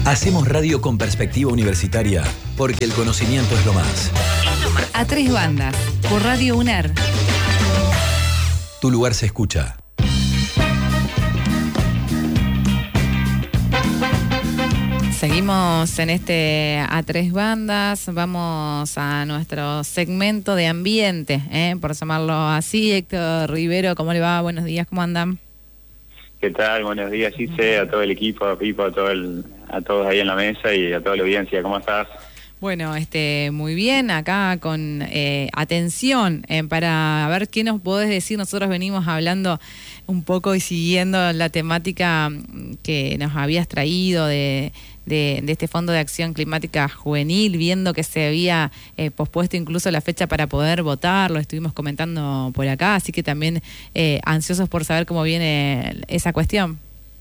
Hacemos radio con perspectiva universitaria, porque el conocimiento es lo más. A tres bandas, por Radio UNER. Tu lugar se escucha. Seguimos en este A tres bandas, vamos a nuestro segmento de ambiente, por llamarlo así. Héctor Rivero, ¿cómo le va? Buenos días, ¿cómo andan? ¿Qué tal? Buenos días, Gise, a todo el equipo, a Pipo, a todos ahí en la mesa y a toda la audiencia. ¿Cómo estás? Bueno, muy bien, acá con atención para ver qué nos podés decir. Nosotros venimos hablando un poco y siguiendo la temática que nos habías traído de este Fondo de Acción Climática Juvenil, viendo que se había pospuesto incluso la fecha para poder votar, lo estuvimos comentando por acá, así que también ansiosos por saber cómo viene esa cuestión.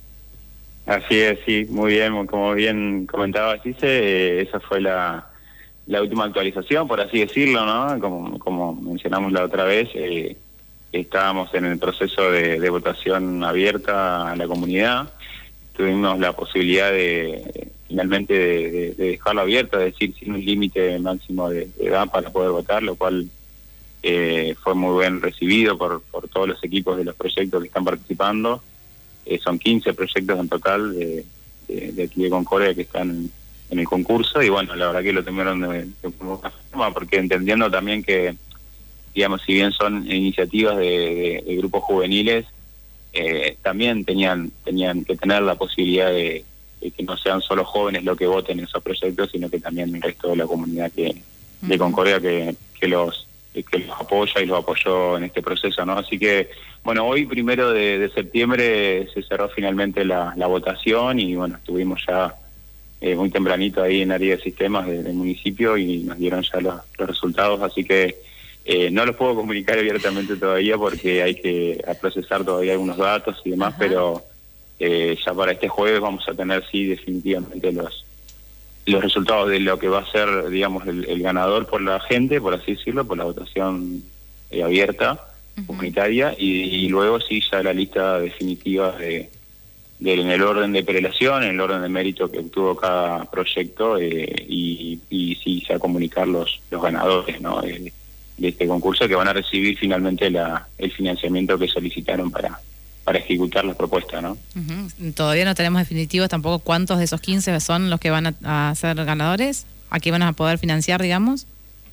Así es, sí, muy bien, como bien comentaba Gise, esa fue la última actualización, por así decirlo, ¿no? Como mencionamos la otra vez, estábamos en el proceso de votación abierta a la comunidad. Tuvimos la posibilidad finalmente de dejarlo abierto, es decir, sin un límite máximo de edad para poder votar, lo cual fue muy bien recibido por todos los equipos de los proyectos que están participando. Son 15 proyectos en total de aquí de Concordia que están en el concurso, y bueno, la verdad que lo tomaron de buena forma, porque entendiendo también que, digamos, si bien son iniciativas de grupos juveniles, también tenían que tener la posibilidad de que no sean solo jóvenes los que voten esos proyectos, sino que también el resto de la comunidad de Concordia que los apoya y los apoyó en este proceso, ¿no? Así que, bueno, hoy 1 de septiembre se cerró finalmente la votación y, bueno, estuvimos ya muy tempranito ahí en área de sistemas del municipio y nos dieron ya los resultados, así que no los puedo comunicar abiertamente todavía porque hay que procesar todavía algunos datos y demás. Ajá. Pero ya para este jueves vamos a tener, sí, definitivamente los resultados de lo que va a ser, digamos, el ganador por la gente, por así decirlo, por la votación abierta, uh-huh, comunitaria, y luego sí ya la lista definitiva en el orden de prelación, en el orden de mérito que obtuvo cada proyecto, y sí ya comunicar los ganadores, ¿no? De este concurso, que van a recibir finalmente el financiamiento que solicitaron para ejecutar la propuesta, ¿no? Uh-huh. Todavía no tenemos definitivos tampoco cuántos de esos 15 son los que van a ser ganadores, a qué van a poder financiar, digamos.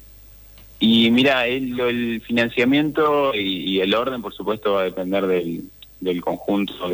Y mira, el financiamiento y el orden, por supuesto, va a depender del conjunto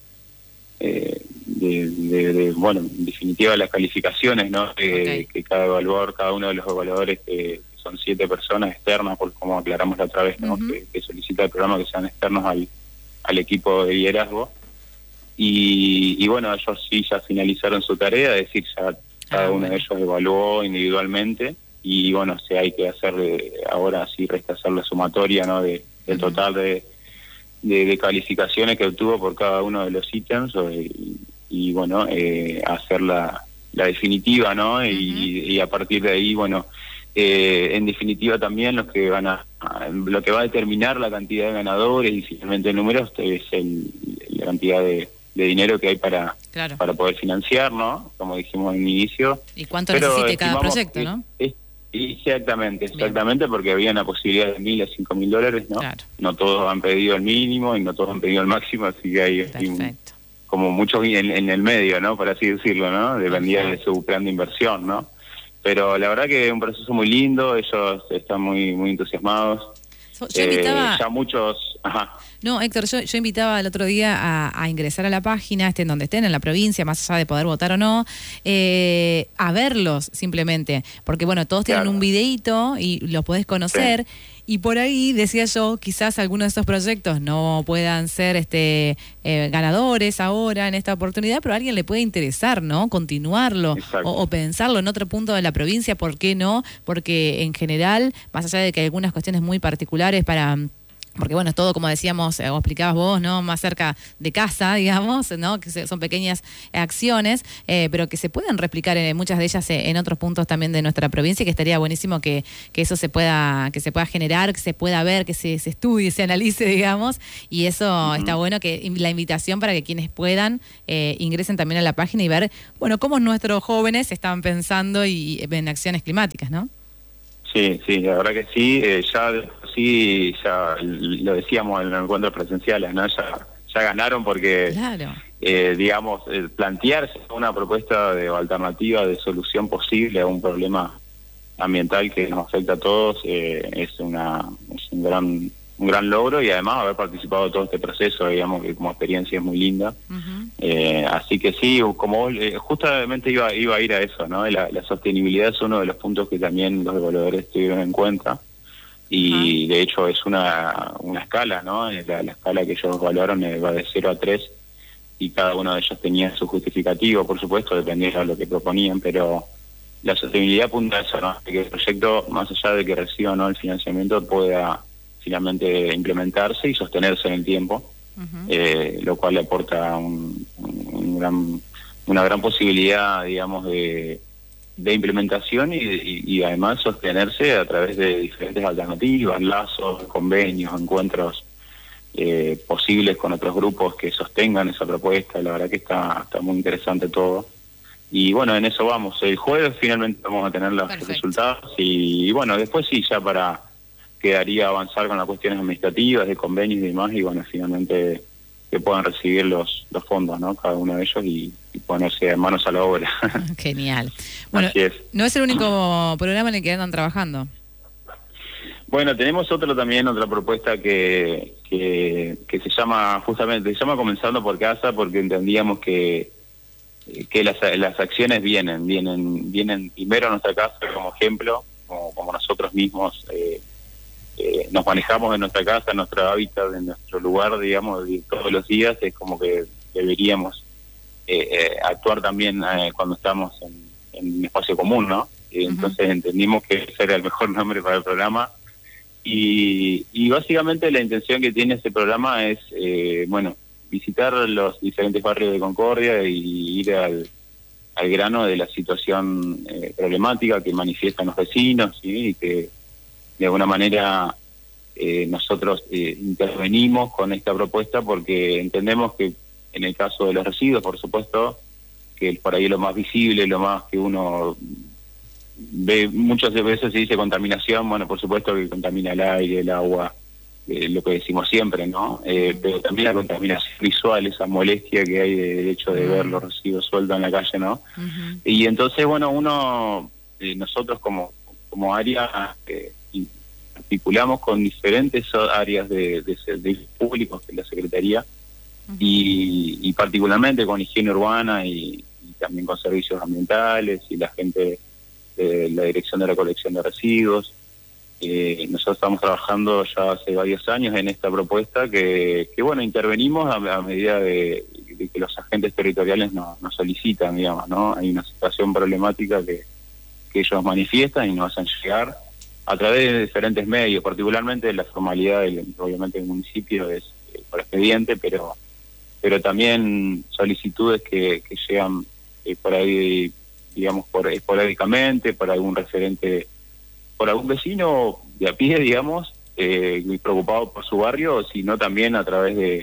bueno, en definitiva las calificaciones, ¿no? Okay. Que cada uno de los evaluadores, son 7 personas externas, como aclaramos la otra vez, ¿no? Uh-huh. Que solicita el programa que sean externos al equipo de liderazgo, y bueno, ellos sí ya finalizaron su tarea, es decir, ya cada uno de ellos evaluó individualmente, y bueno, hay que hacer ahora sí resta hacer la sumatoria, ¿no? Del uh-huh, total de calificaciones que obtuvo por cada uno de los ítems, y bueno, hacer la definitiva, ¿no? Uh-huh. Y a partir de ahí, bueno, en definitiva también lo que va a determinar la cantidad de ganadores y finalmente el número es la cantidad de dinero que hay para poder financiar, ¿no? Como dijimos en el inicio. ¿Y cuánto necesite cada proyecto, no? Exactamente, bien, porque había una posibilidad de $1.000 a $5.000, ¿no? Claro. No todos han pedido el mínimo y no todos han pedido el máximo, así que hay como muchos en el medio, ¿no? Por así decirlo, ¿no? Dependía de su plan de inversión, ¿no? Pero la verdad que es un proceso muy lindo, ellos están muy muy entusiasmados. Yo invitaba... ya muchos... Ajá. No, Héctor, yo invitaba el otro día a ingresar a la página, estén donde estén, en la provincia, más allá de poder votar o no, a verlos simplemente. Porque, bueno, todos tienen un videíto y los podés conocer. Sí. Y por ahí, decía yo, quizás algunos de estos proyectos no puedan ser ganadores ahora en esta oportunidad, pero a alguien le puede interesar, ¿no? Continuarlo o pensarlo en otro punto de la provincia, ¿por qué no? Porque en general, más allá de que hay algunas cuestiones muy particulares para porque bueno, es todo, como decíamos, o explicabas vos, ¿no? Más cerca de casa, digamos, ¿no? Que son pequeñas acciones, pero que se pueden replicar muchas de ellas en otros puntos también de nuestra provincia, y que estaría buenísimo que eso se pueda generar, que se pueda ver, que se estudie, se analice, digamos, y eso está bueno, que la invitación para que quienes puedan ingresen también a la página y ver, bueno, cómo nuestros jóvenes están pensando y en acciones climáticas, ¿no? Sí, la verdad que sí, ya lo decíamos en los encuentros presenciales, ¿no? Ya ganaron porque, claro, digamos, plantearse una propuesta de alternativa, de solución posible a un problema ambiental que nos afecta a todos, es un gran logro, y además haber participado de todo este proceso, digamos, que como experiencia es muy linda. Así que sí, como vos, justamente iba a ir a eso, ¿no? La sostenibilidad es uno de los puntos que también los evaluadores tuvieron en cuenta, y de hecho es una escala, ¿no? La escala que ellos evaluaron va de 0 a 3, y cada uno de ellos tenía su justificativo, por supuesto, dependiendo de lo que proponían, pero la sostenibilidad apunta a eso, ¿no? Que el proyecto, más allá de que reciba o no el financiamiento, pueda finalmente implementarse y sostenerse en el tiempo, lo cual le aporta una gran posibilidad, digamos, de implementación y además sostenerse a través de diferentes alternativas, lazos, convenios, encuentros posibles con otros grupos que sostengan esa propuesta. La verdad que está muy interesante todo. Y bueno, en eso vamos. El jueves finalmente vamos a tener los resultados, y bueno, después sí, ya quedaría avanzar con las cuestiones administrativas, de convenios y demás, y bueno, finalmente que puedan recibir los fondos, ¿no? Cada uno de ellos, y ponerse manos a la obra. Genial. Bueno, no es el único programa en el que andan trabajando. Bueno, tenemos otra propuesta que se llama Comenzando por Casa, porque entendíamos que las acciones vienen primero a nuestra casa como ejemplo, como nosotros mismos nos manejamos en nuestra casa, en nuestro hábitat, en nuestro lugar, digamos, todos los días. Es como que deberíamos actuar también cuando estamos en un espacio común, ¿no? Entonces entendimos que ese era el mejor nombre para el programa, y básicamente la intención que tiene ese programa es, visitar los diferentes barrios de Concordia y ir al grano de la situación problemática que manifiestan los vecinos, ¿sí? Y que de alguna manera nosotros intervenimos con esta propuesta porque entendemos que en el caso de los residuos, por supuesto, que por ahí lo más visible, lo más que uno ve, muchas veces se dice contaminación, bueno, por supuesto que contamina el aire, el agua, lo que decimos siempre, ¿no? Pero también la contaminación visual, esa molestia que hay del hecho de ver los residuos sueltos en la calle, ¿no? Y entonces, bueno, nosotros como área articulamos con diferentes áreas de públicos de la Secretaría, y particularmente con higiene urbana y también con servicios ambientales y la gente de la Dirección de Recolección de Residuos. Nosotros estamos trabajando ya hace varios años en esta propuesta que bueno, intervenimos a medida de que los agentes territoriales nos solicitan, digamos, ¿no? Hay una situación problemática que ellos manifiestan y nos hacen llegar a través de diferentes medios, particularmente la formalidad, obviamente el municipio es por expediente, pero también solicitudes que llegan por ahí, digamos, esporádicamente, por algún referente, por algún vecino de a pie, digamos, muy preocupado por su barrio, sino también a través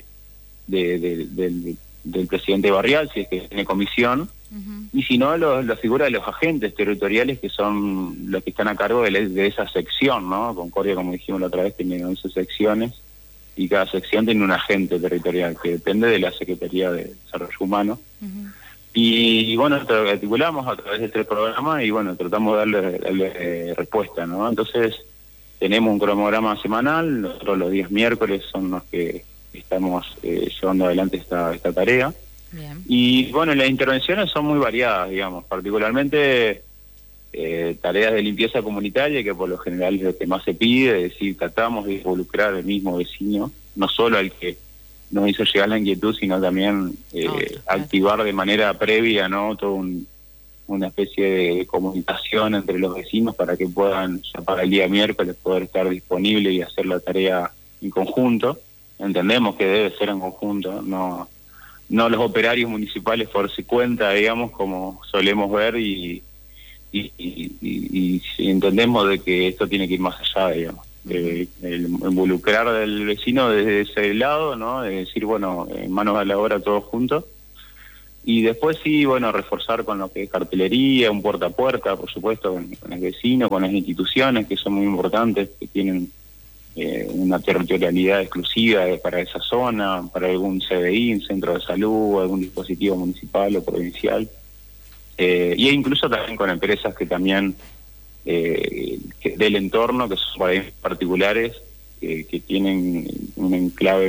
del presidente barrial, si es que tiene comisión, y si no, la figura de los agentes territoriales, que son los que están a cargo de esa sección, ¿no? Concordia, como dijimos la otra vez, tiene 11 secciones, y cada sección tiene un agente territorial que depende de la Secretaría de Desarrollo Humano. Y bueno, articulamos a través de este programa y bueno, tratamos de darle respuesta, ¿no? Entonces tenemos un cronograma semanal, nosotros los días miércoles son los que estamos llevando adelante esta tarea. Bien. Y bueno, las intervenciones son muy variadas, digamos, particularmente tareas de limpieza comunitaria, que por lo general es lo que más se pide, es decir, tratamos de involucrar al mismo vecino, no solo al que nos hizo llegar la inquietud, sino también activar de manera previa, ¿no? Toda una especie de comunicación entre los vecinos para que puedan, ya para el día miércoles, poder estar disponibles y hacer la tarea en conjunto. Entendemos que debe ser en conjunto, no los operarios municipales por su cuenta, digamos, como solemos ver, y entendemos de que esto tiene que ir más allá, digamos, el involucrar al vecino desde ese lado, ¿no? De decir, bueno, manos a la obra todos juntos, y después sí, bueno, reforzar con lo que es cartelería, un puerta a puerta, por supuesto, con el vecino, con las instituciones que son muy importantes, que tienen una territorialidad exclusiva para esa zona, para algún CDI, un centro de salud, algún dispositivo municipal o provincial, y incluso también con empresas que también que del entorno, que son particulares, que tienen un enclave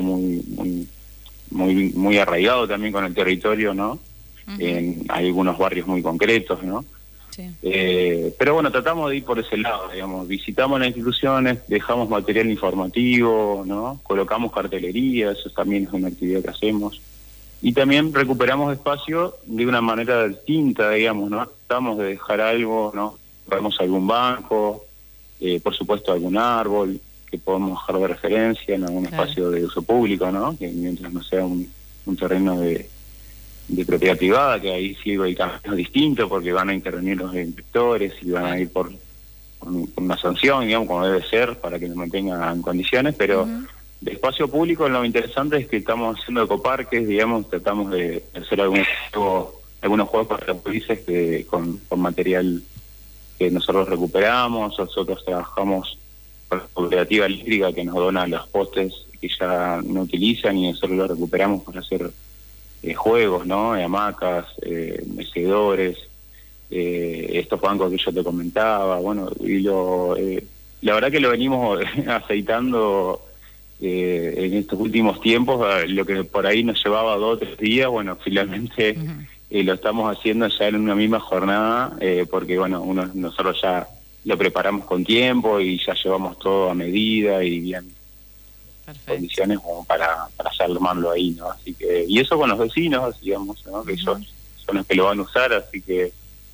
muy arraigado también con el territorio, ¿no? Uh-huh. En algunos barrios muy concretos, ¿no? Sí. Pero bueno, tratamos de ir por ese lado, digamos, visitamos las instituciones, dejamos material informativo, ¿no? Colocamos cartelería, eso también es una actividad que hacemos, y también recuperamos espacio de una manera distinta, digamos, ¿no? Tratamos de dejar algo, ¿no? Ponemos algún banco, por supuesto algún árbol que podemos dejar de referencia en algún espacio de uso público, ¿no? Que mientras no sea un terreno de propiedad privada, que ahí sí hay caminos distintos porque van a intervenir los inspectores y van a ir por una sanción, digamos, como debe ser, para que nos mantengan en condiciones, pero de espacio público lo interesante es que estamos haciendo ecoparques, digamos, tratamos de hacer algunos juegos para los países con material que nosotros recuperamos. Nosotros trabajamos con la cooperativa eléctrica que nos dona los postes que ya no utilizan y nosotros los recuperamos para hacer juegos, ¿no? Hamacas, mecedores, estos bancos que yo te comentaba, bueno, y la verdad que lo venimos aceitando en estos últimos tiempos, lo que por ahí nos llevaba 2 o 3 días, bueno, finalmente lo estamos haciendo ya en una misma jornada, porque bueno, nosotros ya lo preparamos con tiempo y ya llevamos todo a medida y bien. Perfecto. Condiciones como para ya armarlo ahí, ¿no? Así que, y eso con los vecinos, digamos, ¿no? Que ellos son los que lo van a usar, así que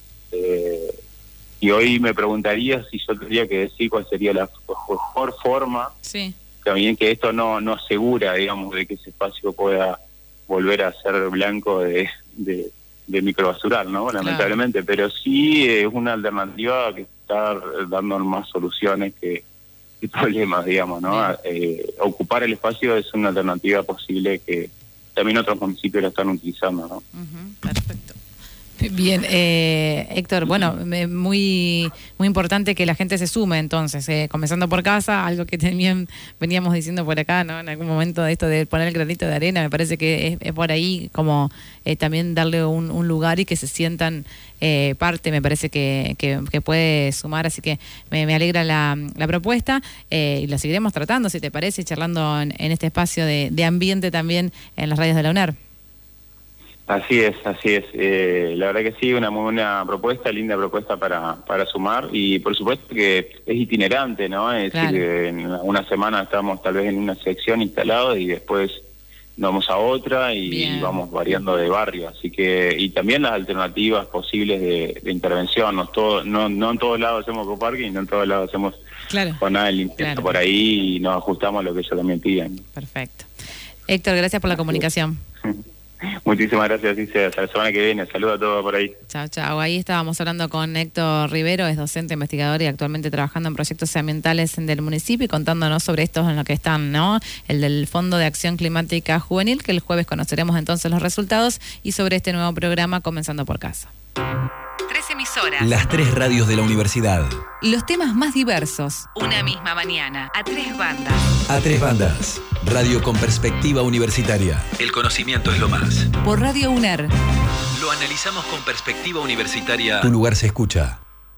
y hoy me preguntaría si yo tendría que decir cuál sería la mejor forma, también que esto no asegura, digamos, de que ese espacio pueda volver a ser blanco de microbasural, ¿no? Lamentablemente, pero sí es una alternativa que está dando más soluciones que problemas, digamos, ¿no? Ocupar el espacio es una alternativa posible que también otros municipios lo están utilizando, ¿no? Perfecto. Bien, Héctor, bueno, muy importante que la gente se sume entonces, comenzando por casa, algo que también veníamos diciendo por acá, ¿no? En algún momento de esto de poner el granito de arena, me parece que es por ahí como también darle un lugar y que se sientan parte, me parece que puede sumar, así que me alegra la propuesta y la seguiremos tratando, si te parece, charlando en este espacio de ambiente también en las radios de la UNER. Así es. La verdad que sí, una muy buena propuesta, linda propuesta para sumar, y por supuesto que es itinerante, ¿no? Es decir, que en una semana estamos tal vez en una sección instalados y después nos vamos a otra y vamos variando de barrio, así que, y también las alternativas posibles de intervención, no en todos lados hacemos ecoparque y no en todos lados hacemos jornada de limpieza por ahí, y nos ajustamos a lo que ellos también piden. Perfecto. Héctor, gracias por la comunicación. Muchísimas gracias, Cice. Hasta la semana que viene. Saludos a todos por ahí. Chao. Ahí estábamos hablando con Héctor Rivero, es docente, investigador y actualmente trabajando en proyectos ambientales del municipio y contándonos sobre estos en lo que están, ¿no? El del Fondo de Acción Climática Juvenil, que el jueves conoceremos entonces los resultados, y sobre este nuevo programa Comenzando por Casa. 3 emisoras. Las 3 radios de la universidad. Los temas más diversos. Una misma mañana. A 3 bandas. A 3 bandas. Radio con perspectiva universitaria. El conocimiento es lo más. Por Radio UNER. Lo analizamos con perspectiva universitaria. Tu lugar se escucha.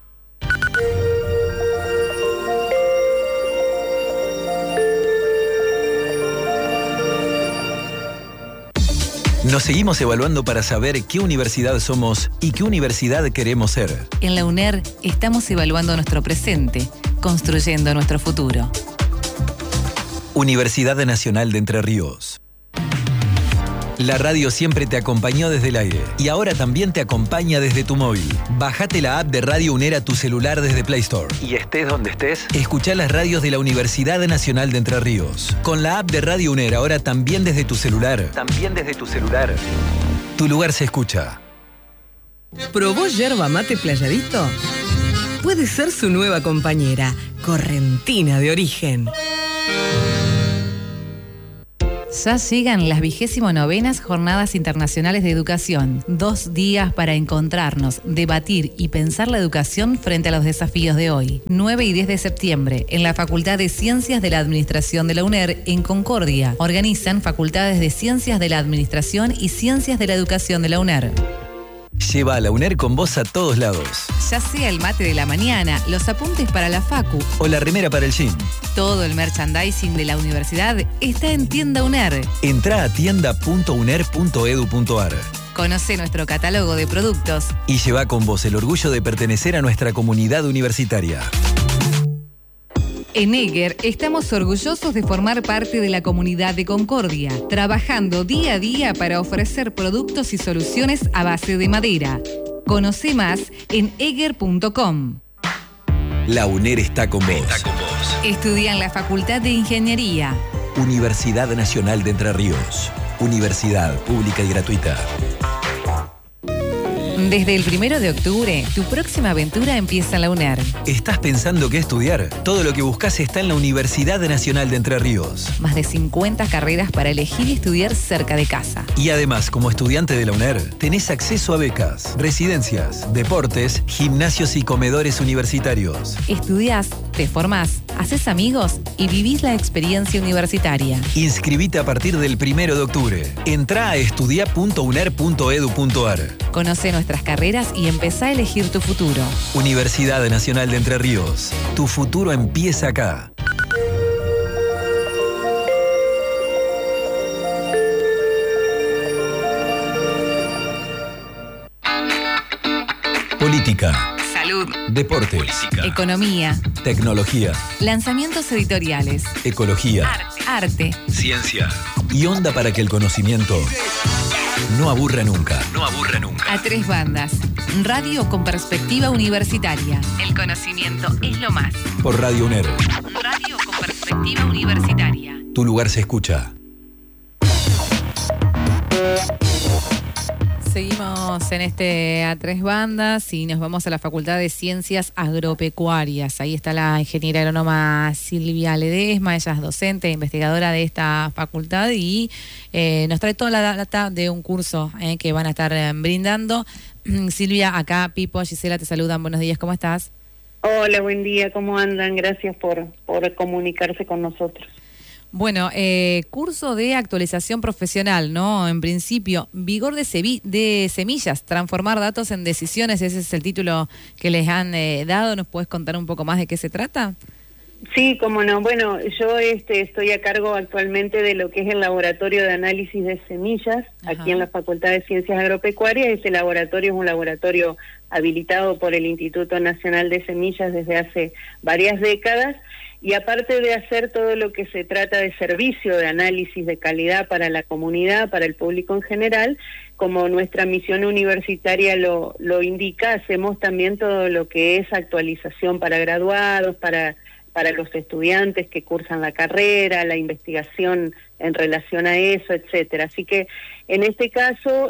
Nos seguimos evaluando para saber qué universidad somos y qué universidad queremos ser. En la UNER estamos evaluando nuestro presente, construyendo nuestro futuro. Universidad Nacional de Entre Ríos. La radio siempre te acompañó desde el aire y ahora también te acompaña desde tu móvil. Bájate la app de Radio UNER a tu celular desde Play Store. Y estés donde estés, escuchá las radios de la Universidad Nacional de Entre Ríos. Con la app de Radio UNER ahora también desde tu celular. Tu lugar se escucha. ¿Probó yerba mate Playadito? Puede ser su nueva compañera, correntina de origen. Ya llegan las 29ª Jornadas Internacionales de Educación. 2 días para encontrarnos, debatir y pensar la educación frente a los desafíos de hoy. 9 y 10 de septiembre, en la Facultad de Ciencias de la Administración de la UNER, en Concordia. Organizan Facultades de Ciencias de la Administración y Ciencias de la Educación de la UNER. Lleva a la UNER con vos a todos lados. Ya sea el mate de la mañana, los apuntes para la facu o la remera para el gym. Todo el merchandising de la universidad está en Tienda UNER. Entrá a tienda.uner.edu.ar. Conoce nuestro catálogo de productos y lleva con vos el orgullo de pertenecer a nuestra comunidad universitaria. En Eger estamos orgullosos de formar parte de la comunidad de Concordia, trabajando día a día para ofrecer productos y soluciones a base de madera. Conoce más en eger.com. La UNER está con vos. Estudia en la Facultad de Ingeniería. Universidad Nacional de Entre Ríos. Universidad pública y gratuita. Desde el 1 de octubre, tu próxima aventura empieza en la UNER. ¿Estás pensando qué estudiar? Todo lo que buscas está en la Universidad Nacional de Entre Ríos. Más de 50 carreras para elegir y estudiar cerca de casa. Y además, como estudiante de la UNER, tenés acceso a becas, residencias, deportes, gimnasios y comedores universitarios. Estudiás, te formás, haces amigos y vivís la experiencia universitaria. Inscribite a partir del 1 de octubre. Entrá a estudia.uner.edu.ar. Conoce nuestras carreras y empezá a elegir tu futuro. Universidad Nacional de Entre Ríos. Tu futuro empieza acá. Política. Salud. Deportes. Política. Economía. Tecnología. Lanzamientos editoriales. Ecología. Arte. Ciencia. Y onda para que el conocimiento no aburra nunca. A 3 bandas. Radio con perspectiva universitaria. El conocimiento es lo más. Por Radio UNER. Radio con perspectiva universitaria. Tu lugar se escucha. Seguimos en este A 3 bandas y nos vamos a la Facultad de Ciencias Agropecuarias. Ahí está la ingeniera agrónoma Silvia Ledesma, ella es docente e investigadora de esta facultad y nos trae toda la data de un curso que van a estar brindando. Silvia, acá Pipo, Gisela te saludan, buenos días, ¿cómo estás? Hola, buen día, ¿cómo andan? Gracias por comunicarse con nosotros. Bueno, curso de actualización profesional, ¿no? En principio, vigor de semillas, transformar datos en decisiones, ese es el título que les han dado. ¿Nos puedes contar un poco más de qué se trata? Sí, cómo no. Bueno, yo estoy a cargo actualmente de lo que es el Laboratorio de Análisis de Semillas, aquí en la Facultad de Ciencias Agropecuarias. Ese laboratorio es un laboratorio habilitado por el Instituto Nacional de Semillas desde hace varias décadas. Y aparte de hacer todo lo que se trata de servicio de análisis de calidad para la comunidad, para el público en general, como nuestra misión universitaria lo indica, hacemos también todo lo que es actualización para graduados, para los estudiantes que cursan la carrera, la investigación en relación a eso, etcétera. Así que en este caso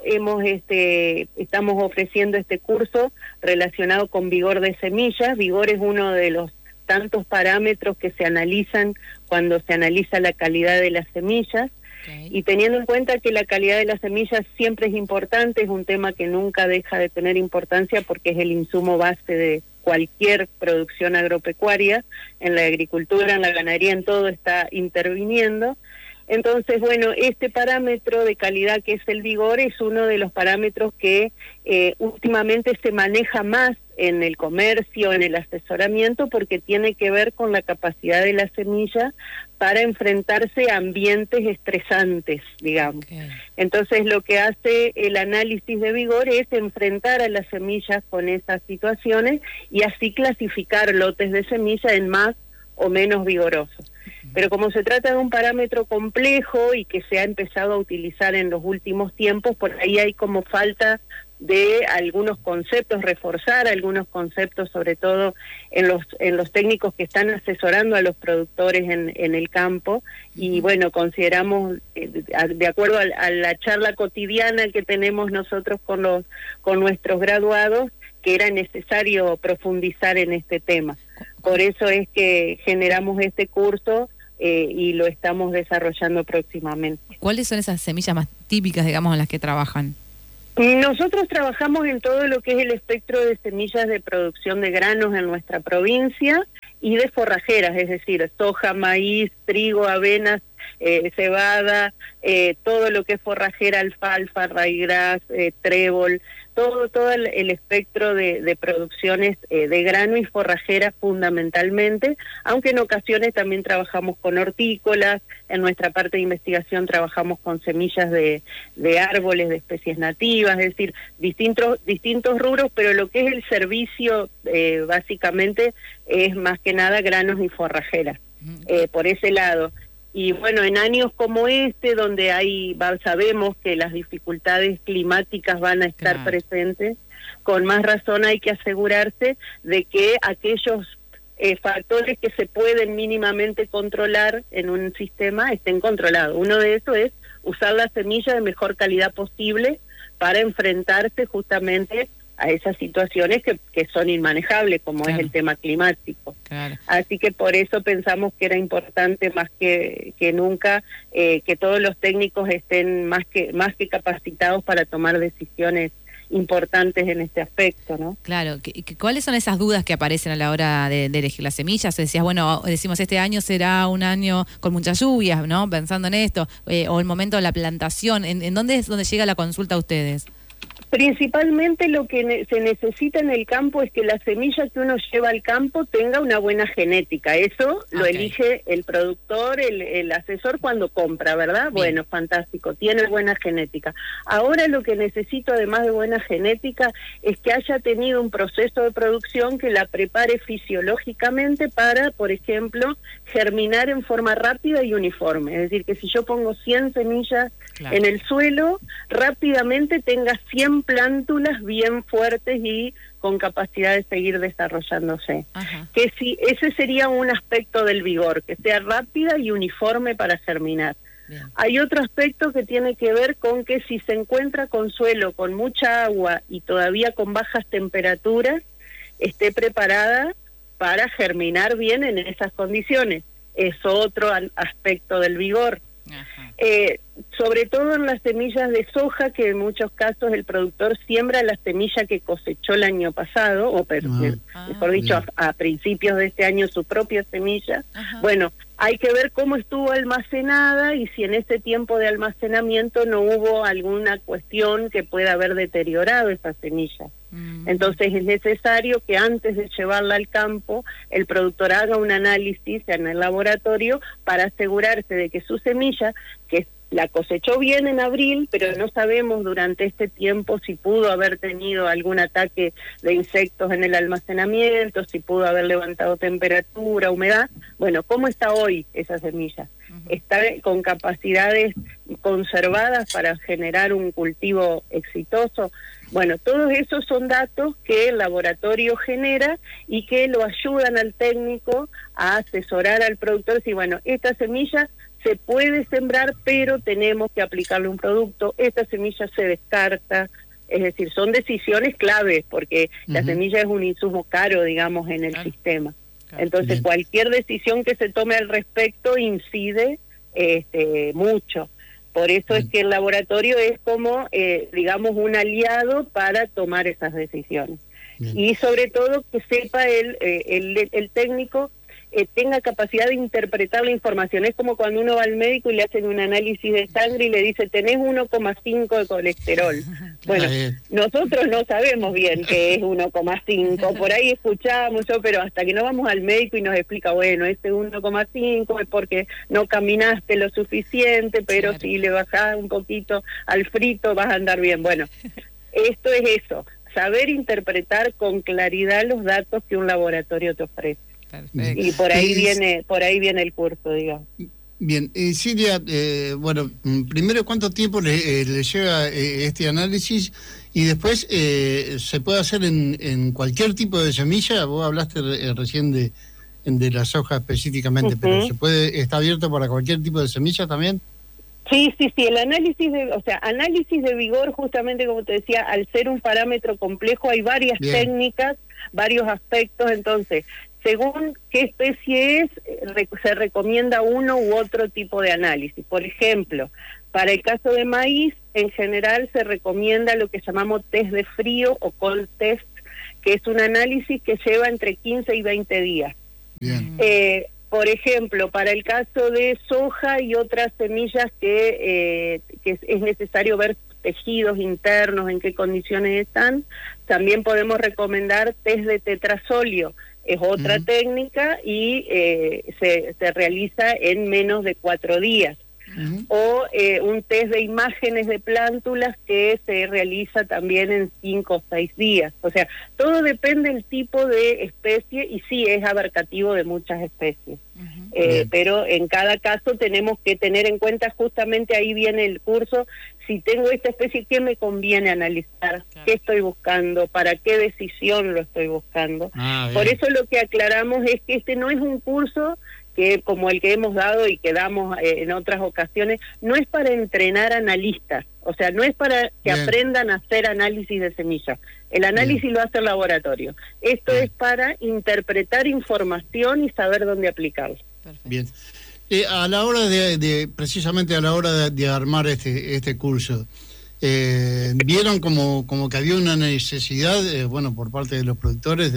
estamos ofreciendo este curso relacionado con vigor de semillas. Vigor es uno de los tantos parámetros que se analizan cuando se analiza la calidad de las semillas. Okay. Y teniendo en cuenta que la calidad de las semillas siempre es importante, es un tema que nunca deja de tener importancia porque es el insumo base de cualquier producción agropecuaria, en la agricultura, en la ganadería, en todo está interviniendo. Entonces, bueno, este parámetro de calidad que es el vigor es uno de los parámetros que últimamente se maneja más en el comercio, en el asesoramiento, porque tiene que ver con la capacidad de la semilla para enfrentarse a ambientes estresantes, digamos. Okay. Entonces, lo que hace el análisis de vigor es enfrentar a las semillas con esas situaciones y así clasificar lotes de semilla en más o menos vigorosos. Pero como se trata de un parámetro complejo y que se ha empezado a utilizar en los últimos tiempos, por ahí hay como falta de algunos conceptos, reforzar algunos conceptos, sobre todo en los técnicos que están asesorando a los productores en el campo. Y bueno, consideramos, de acuerdo a la charla cotidiana que tenemos nosotros con nuestros graduados, que era necesario profundizar en este tema. Por eso es que generamos este curso y lo estamos desarrollando próximamente. ¿Cuáles son esas semillas más típicas, digamos, en las que trabajan? Nosotros trabajamos en todo lo que es el espectro de semillas de producción de granos en nuestra provincia y de forrajeras, es decir, soja, maíz, trigo, avenas, cebada, todo lo que es forrajera, alfalfa, raigras, trébol, todo el espectro de producciones de grano y forrajera fundamentalmente, aunque en ocasiones también trabajamos con hortícolas. En nuestra parte de investigación trabajamos con semillas de árboles, de especies nativas, es decir, distintos rubros, pero lo que es el servicio básicamente es más que nada granos y forrajeras, por ese lado. Y bueno, en años como este, donde sabemos que las dificultades climáticas van a estar presentes, con más razón hay que asegurarse de que aquellos factores que se pueden mínimamente controlar en un sistema estén controlados. Uno de esos es usar la semilla de mejor calidad posible para enfrentarse justamente a esas situaciones que son inmanejables, como es el tema climático. Así que por eso pensamos que era importante más que nunca que todos los técnicos estén más que capacitados para tomar decisiones importantes en este aspecto, ¿no? Claro. ¿Cuáles son esas dudas que aparecen a la hora de elegir las semillas? Decías, bueno, decimos este año será un año con muchas lluvias, ¿no? Pensando en esto, o el momento de la plantación. ¿En dónde es donde llega la consulta a ustedes? Principalmente lo que se necesita en el campo es que la semilla que uno lleva al campo tenga una buena genética. Eso lo elige el productor, el asesor cuando compra, ¿verdad? Bien. Bueno, fantástico, tiene buena genética. Ahora lo que necesito, además de buena genética, es que haya tenido un proceso de producción que la prepare fisiológicamente para, por ejemplo, germinar en forma rápida y uniforme. Es decir, que si yo pongo 100 semillas en el suelo, rápidamente tenga 100 plántulas bien fuertes y con capacidad de seguir desarrollándose. Que si ese sería un aspecto del vigor, que sea rápida y uniforme para germinar. Bien. Hay otro aspecto que tiene que ver con que si se encuentra con suelo con mucha agua y todavía con bajas temperaturas, esté preparada para germinar bien en esas condiciones. Es otro aspecto del vigor. Sobre todo en las semillas de soja, que en muchos casos el productor siembra la semilla que cosechó el año pasado, o mejor dicho, a principios de este año su propia semilla. Bueno, hay que ver cómo estuvo almacenada y si en ese tiempo de almacenamiento no hubo alguna cuestión que pueda haber deteriorado esa semilla. Entonces es necesario que antes de llevarla al campo el productor haga un análisis en el laboratorio para asegurarse de que su semilla, que la cosechó bien en abril, pero no sabemos durante este tiempo si pudo haber tenido algún ataque de insectos en el almacenamiento, si pudo haber levantado temperatura, humedad. Bueno, ¿cómo está hoy esa semilla? ¿Está con capacidades conservadas para generar un cultivo exitoso? Bueno, todos esos son datos que el laboratorio genera y que lo ayudan al técnico a asesorar al productor. Si bueno, esta semilla se puede sembrar, pero tenemos que aplicarle un producto, esta semilla se descarta. Es decir, son decisiones claves, porque la semilla es un insumo caro, digamos, en el sistema. Entonces, cualquier decisión que se tome al respecto incide mucho. Por eso es que el laboratorio es como, digamos, un aliado para tomar esas decisiones. Y sobre todo que sepa el técnico, tenga capacidad de interpretar la información. Es como cuando uno va al médico y le hacen un análisis de sangre y le dice, tenés 1,5 de colesterol. Bueno, nosotros no sabemos bien qué es 1,5, por ahí escuchamos, pero hasta que no vamos al médico y nos explica, bueno, este 1,5 es porque no caminaste lo suficiente, pero si le bajás un poquito al frito vas a andar bien. Bueno, esto es eso, saber interpretar con claridad los datos que un laboratorio te ofrece. Perfecto. Y por ahí viene el curso, digamos. Bien, Silvia, bueno, primero, ¿cuánto tiempo le lleva este análisis? Y después, ¿se puede hacer en cualquier tipo de semilla? Vos hablaste recién de la soja específicamente, pero ¿está abierto para cualquier tipo de semilla también? Sí, el análisis de vigor, justamente como te decía, al ser un parámetro complejo, hay varias técnicas, varios aspectos, entonces, según qué especie es, se recomienda uno u otro tipo de análisis. Por ejemplo, para el caso de maíz, en general se recomienda lo que llamamos test de frío o cold test, que es un análisis que lleva entre 15 y 20 días. Bien. Por ejemplo, para el caso de soja y otras semillas que es necesario ver tejidos internos, en qué condiciones están, también podemos recomendar test de tetrasolio. Es otra técnica y se realiza en menos de 4 días. O un test de imágenes de plántulas que se realiza también en 5 o 6 días. O sea, todo depende del tipo de especie y sí es abarcativo de muchas especies. Pero en cada caso tenemos que tener en cuenta, justamente ahí viene el curso, si tengo esta especie, ¿qué me conviene analizar? ¿Qué estoy buscando? ¿Para qué decisión lo estoy buscando? Por eso lo que aclaramos es que este no es un curso que como el que hemos dado y que damos en otras ocasiones, no es para entrenar analistas, o sea, no es para que aprendan a hacer análisis de semillas. El análisis lo hace el laboratorio. Esto es para interpretar información y saber dónde aplicarlo. Perfecto. Bien. A la hora precisamente a la hora de armar este curso, ¿vieron como que había una necesidad, por parte de los productores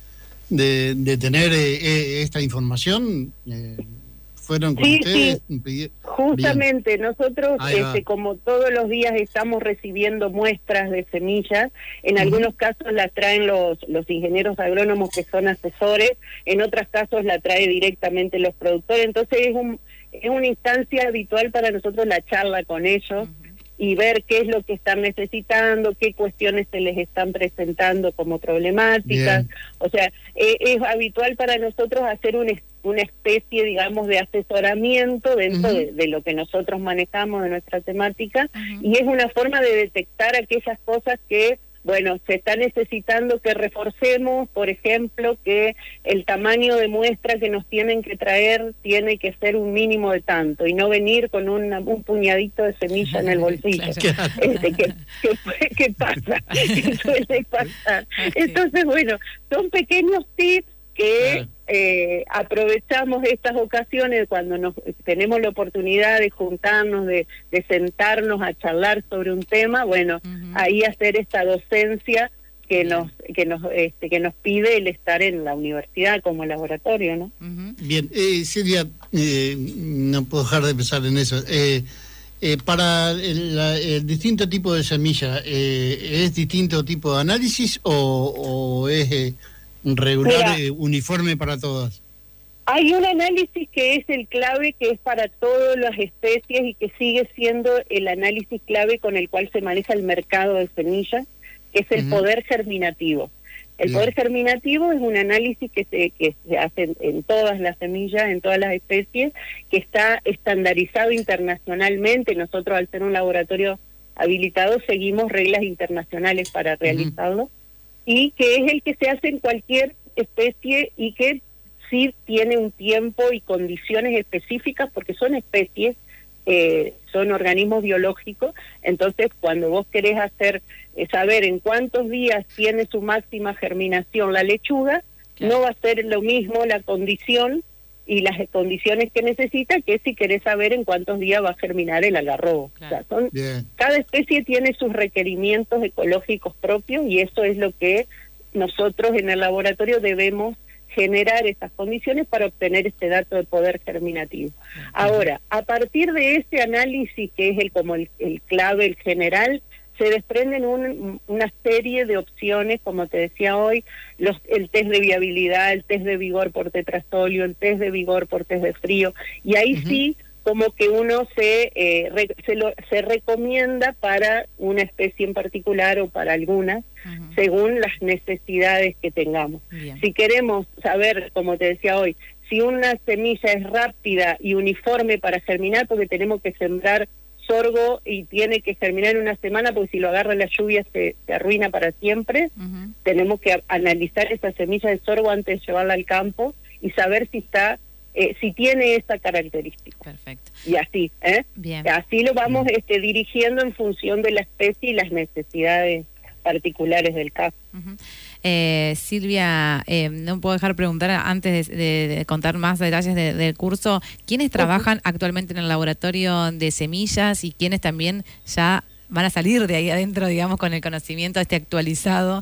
de tener esta información? ¿Fueron con ustedes? Sí. Justamente, nosotros como todos los días estamos recibiendo muestras de semillas, en algunos casos las traen los ingenieros agrónomos que son asesores, en otros casos la trae directamente los productores, entonces es una instancia habitual para nosotros la charla con ellos y ver qué es lo que están necesitando, qué cuestiones se les están presentando como problemáticas. O sea, es habitual para nosotros hacer una especie, digamos, de asesoramiento dentro de lo que nosotros manejamos de nuestra temática, y es una forma de detectar aquellas cosas que se está necesitando que reforcemos, por ejemplo, que el tamaño de muestra que nos tienen que traer tiene que ser un mínimo de tanto, y no venir con un puñadito de semilla en el bolsillo. Claro. ¿Qué pasa? ¿Qué suele pasar? Entonces, son pequeños tips que aprovechamos estas ocasiones cuando tenemos la oportunidad de juntarnos, de sentarnos a charlar sobre un tema, ahí hacer esta docencia que nos pide el estar en la universidad como laboratorio, ¿no? Bien, Silvia, no puedo dejar de pensar en eso. Para el distinto tipo de semilla, ¿es distinto tipo de análisis o es regular, uniforme para todas? Hay un análisis que es el clave, que es para todas las especies y que sigue siendo el análisis clave con el cual se maneja el mercado de semillas, que es el poder germinativo. El poder germinativo es un análisis que se hace en todas las semillas, en todas las especies, que está estandarizado internacionalmente. Nosotros, al ser un laboratorio habilitado, seguimos reglas internacionales para realizarlo, y que es el que se hace en cualquier especie y que sí tiene un tiempo y condiciones específicas, porque son especies, son organismos biológicos. Entonces, cuando vos querés saber en cuántos días tiene su máxima germinación la lechuga, no va a ser lo mismo la condición y las condiciones que necesita que si querés saber en cuántos días va a germinar el algarrobo. Claro. O sea, cada especie tiene sus requerimientos ecológicos propios, y eso es lo que nosotros en el laboratorio debemos generar esas condiciones para obtener este dato de poder germinativo. Ahora, a partir de ese análisis, que es el clave, el general, se desprenden una serie de opciones, como te decía hoy, el test de viabilidad, el test de vigor por tetrasolio, el test de vigor por test de frío, y ahí sí como que uno se recomienda para una especie en particular o para algunas, según las necesidades que tengamos. Bien. Si queremos saber, como te decía hoy, si una semilla es rápida y uniforme para germinar, porque tenemos que sembrar sorgo y tiene que germinar en una semana, porque si lo agarra la lluvia se arruina para siempre, tenemos que analizar esa semilla de sorgo antes de llevarla al campo y saber si está si tiene esa característica. Perfecto. Y así, Bien. Así lo vamos dirigiendo en función de la especie y las necesidades particulares del caso. Silvia, no puedo dejar de preguntar antes de contar más detalles del curso, ¿quiénes trabajan actualmente en el laboratorio de semillas y quiénes también ya van a salir de ahí adentro, digamos, con el conocimiento actualizado,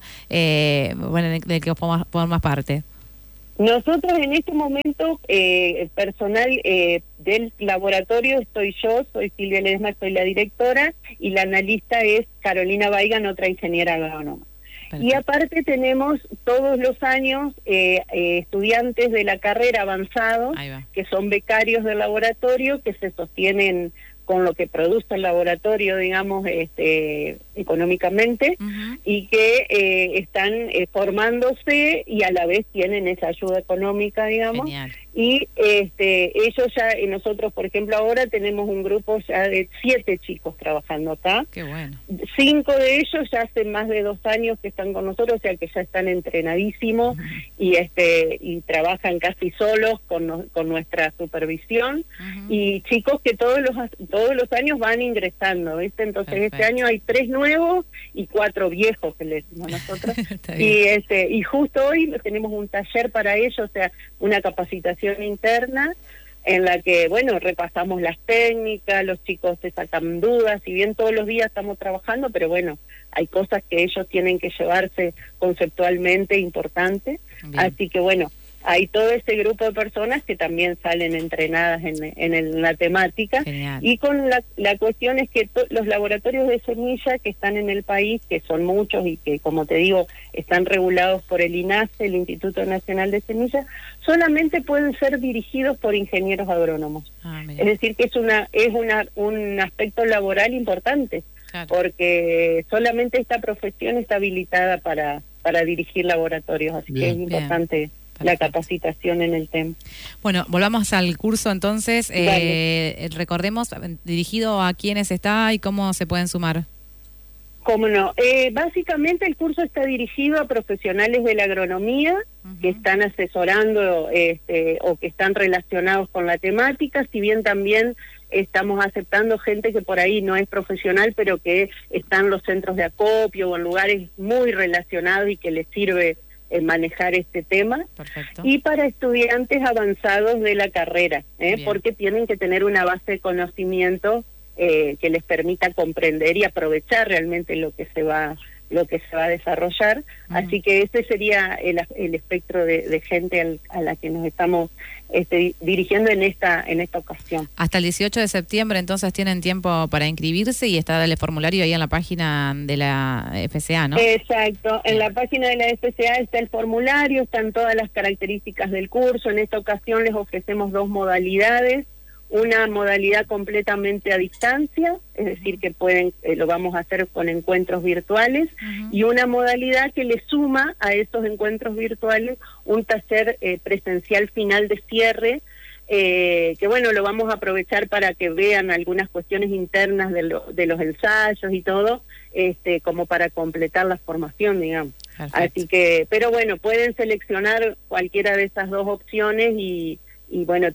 del que vos formás parte? Nosotros en este momento, personal del laboratorio, soy Silvia Ledesma, soy la directora, y la analista es Carolina Baigan, otra ingeniera agrónoma. Perfecto. Y aparte tenemos todos los años estudiantes de la carrera avanzado, que son becarios del laboratorio, que se sostienen con lo que produce el laboratorio, digamos, económicamente, y que están formándose y a la vez tienen esa ayuda económica, digamos. Genial. Y ellos ya, nosotros, por ejemplo, ahora tenemos un grupo ya de 7 chicos trabajando acá. Qué bueno. 5 de ellos ya hace más de 2 años que están con nosotros, o sea que ya están entrenadísimos y trabajan casi solos con nuestra supervisión. Y chicos que todos los años van ingresando, ¿viste? Entonces Perfecto. Este año hay 3 nuevos y 4 viejos, que le decimos nosotros. Y justo hoy tenemos un taller para ellos, o sea, una capacitación interna en la que, bueno, repasamos las técnicas, los chicos se sacan dudas, si bien todos los días estamos trabajando, pero bueno, hay cosas que ellos tienen que llevarse conceptualmente importantes. Bien. Así que bueno, hay todo ese grupo de personas que también salen entrenadas en la temática. Genial. Y con la cuestión es que los laboratorios de semilla que están en el país, que son muchos y que, como te digo, están regulados por el INASE, el Instituto Nacional de Semillas, solamente pueden ser dirigidos por ingenieros agrónomos. Es decir, que es un aspecto laboral importante, claro, porque solamente esta profesión está habilitada para dirigir laboratorios, así bien, que es importante. Bien. La capacitación en el tema. Bueno, volvamos al curso entonces. Recordemos, dirigido a quiénes está y cómo se pueden sumar. Cómo no. Básicamente el curso está dirigido a profesionales de la agronomía que están asesorando o que están relacionados con la temática, si bien también estamos aceptando gente que por ahí no es profesional, pero que está en los centros de acopio o en lugares muy relacionados y que les sirve manejar este tema. Perfecto. Y para estudiantes avanzados de la carrera, porque tienen que tener una base de conocimiento que les permita comprender y aprovechar realmente lo que se va a desarrollar. Así que ese sería el espectro de gente a la que nos estamos dirigiendo en esta ocasión. Hasta el 18 de septiembre entonces tienen tiempo para inscribirse y está el formulario ahí en la página de la FCA, ¿no? Exacto, en la página de la FCA está el formulario, están todas las características del curso. En esta ocasión les ofrecemos 2 modalidades. Una modalidad completamente a distancia, es decir, que lo vamos a hacer con encuentros virtuales, y una modalidad que le suma a esos encuentros virtuales un taller presencial final de cierre, que bueno, lo vamos a aprovechar para que vean algunas cuestiones internas de los ensayos y todo, como para completar la formación, digamos. Perfecto. Así que, pero bueno, pueden seleccionar cualquiera de esas 2 opciones y bueno,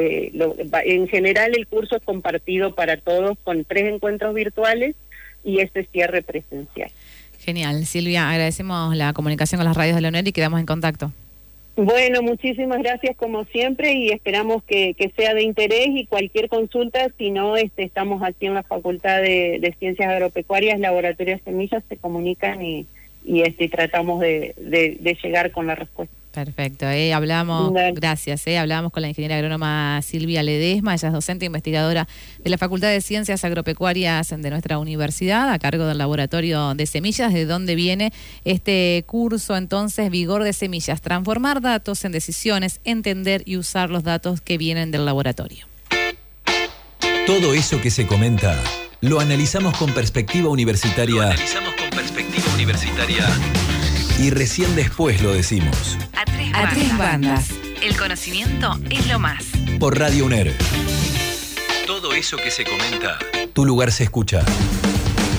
en general el curso es compartido para todos con 3 encuentros virtuales y este cierre presencial. Genial, Silvia, agradecemos la comunicación con las radios de la UNER y quedamos en contacto. Bueno, muchísimas gracias como siempre y esperamos que sea de interés, y cualquier consulta, si no, estamos aquí en la Facultad de Ciencias Agropecuarias, Laboratorio de Semillas, se comunican y tratamos de llegar con la respuesta. Perfecto, hablamos con la ingeniera agrónoma Silvia Ledesma, ella es docente e investigadora de la Facultad de Ciencias Agropecuarias de nuestra universidad, a cargo del Laboratorio de Semillas, de donde viene este curso entonces, Vigor de Semillas, transformar datos en decisiones, entender y usar los datos que vienen del laboratorio. Todo eso que se comenta, lo analizamos con perspectiva universitaria. Y recién después lo decimos. A tres bandas. El conocimiento es lo más. Por Radio UNER. Todo eso que se comenta, tu lugar se escucha.